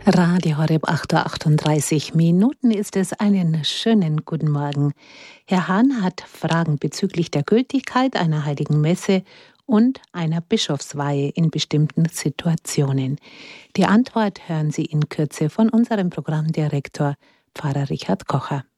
Radio Horeb 8:38 Minuten ist es. Einen schönen guten Morgen. Herr Hahn hat Fragen bezüglich der Gültigkeit einer heiligen Messe und einer Bischofsweihe in bestimmten Situationen. Die Antwort hören Sie in Kürze von unserem Programmdirektor, Pfarrer Richard Kocher.